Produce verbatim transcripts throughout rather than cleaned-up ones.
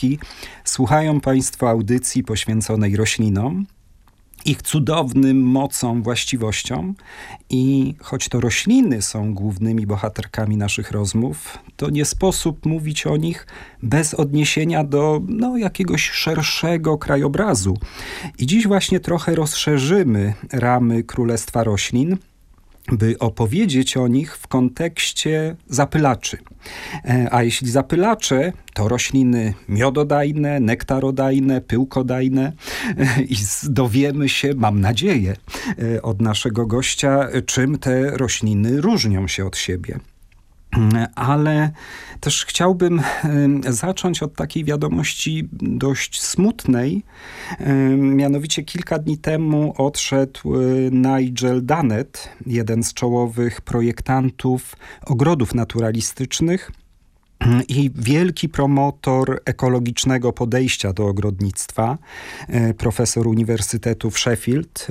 słuchaczki, słuchają Państwo audycji poświęconej roślinom, ich cudownym mocom, właściwościom i choć to rośliny są głównymi bohaterkami naszych rozmów, to nie sposób mówić o nich bez odniesienia do no, jakiegoś szerszego krajobrazu. I dziś właśnie trochę rozszerzymy ramy Królestwa Roślin, by opowiedzieć o nich w kontekście zapylaczy. A jeśli zapylacze, to rośliny miododajne, nektarodajne, pyłkodajne i dowiemy się, mam nadzieję, od naszego gościa, czym te rośliny różnią się od siebie. Ale też chciałbym zacząć od takiej wiadomości dość smutnej. Mianowicie kilka dni temu odszedł Nigel Dunnett, jeden z czołowych projektantów ogrodów naturalistycznych i wielki promotor ekologicznego podejścia do ogrodnictwa, profesor Uniwersytetu w Sheffield.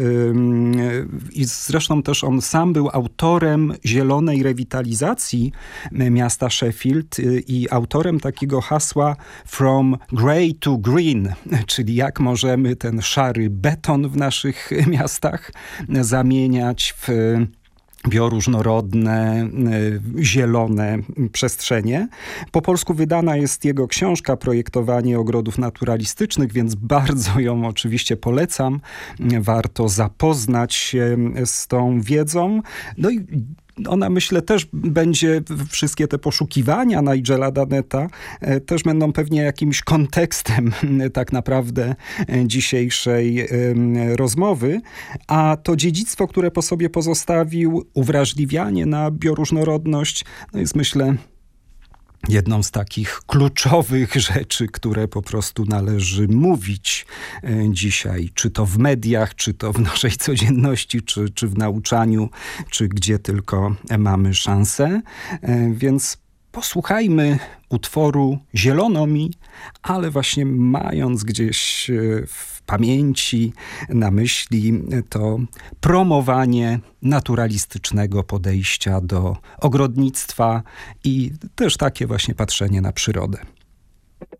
I zresztą też on sam był autorem zielonej rewitalizacji miasta Sheffield i autorem takiego hasła From Grey to Green, czyli jak możemy ten szary beton w naszych miastach zamieniać w bioróżnorodne, zielone przestrzenie. Po polsku wydana jest jego książka Projektowanie ogrodów naturalistycznych, więc bardzo ją oczywiście polecam. Warto zapoznać się z tą wiedzą. No i ona, myślę, też będzie, wszystkie te poszukiwania Nigela Dunnetta też będą pewnie jakimś kontekstem tak naprawdę dzisiejszej rozmowy, a to dziedzictwo, które po sobie pozostawił, uwrażliwianie na bioróżnorodność, no jest, myślę, jedną z takich kluczowych rzeczy, które po prostu należy mówić dzisiaj, czy to w mediach, czy to w naszej codzienności, czy, czy w nauczaniu, czy gdzie tylko mamy szansę. Więc posłuchajmy utworu Zielono mi, ale właśnie mając gdzieś w pamięci, na myśli to promowanie naturalistycznego podejścia do ogrodnictwa i też takie właśnie patrzenie na przyrodę.